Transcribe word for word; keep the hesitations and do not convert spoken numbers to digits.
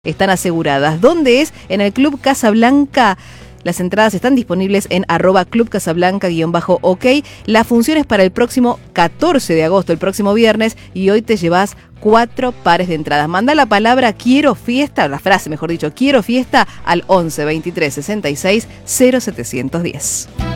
están aseguradas. ¿Dónde es? En el Club Casablanca. Las entradas están disponibles en arroba Club Casablanca guión bajo ok. La función es para el próximo catorce de agosto, el próximo viernes, y hoy te llevas cuatro pares de entradas. Manda la palabra quiero fiesta, la frase mejor dicho, quiero fiesta al once veintitrés sesenta y seis cero setecientos diez.